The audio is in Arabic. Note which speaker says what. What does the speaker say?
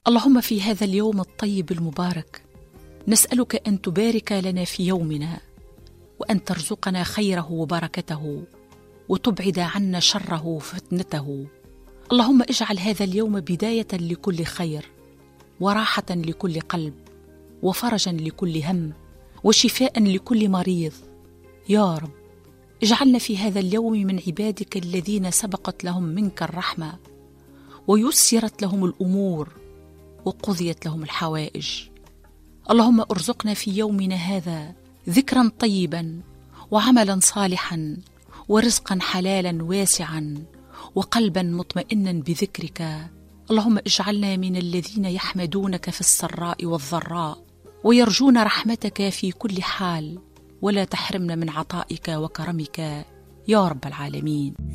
Speaker 1: اللهم في هذا اليوم الطيب المبارك نسألك أن تبارك لنا في يومنا، وأن ترزقنا خيره وبركته، وتبعد عنا شره وفتنته. اللهم اجعل هذا اليوم بداية لكل خير، وراحة لكل قلب، وفرجا لكل هم، وشفاء لكل مريض. يا رب اجعلنا في هذا اليوم من عبادك الذين سبقت لهم منك الرحمة، ويسرت لهم الأمور، وقضيت لهم الحوائج. اللهم ارزقنا في يومنا هذا ذكرا طيبا، وعملا صالحا، ورزقا حلالا واسعا، وقلبا مطمئنا بذكرك. اللهم اجعلنا من الذين يحمدونك في السراء والضراء، ويرجون رحمتك في كل حال، ولا تحرمنا من عطائك وكرمك يا رب العالمين.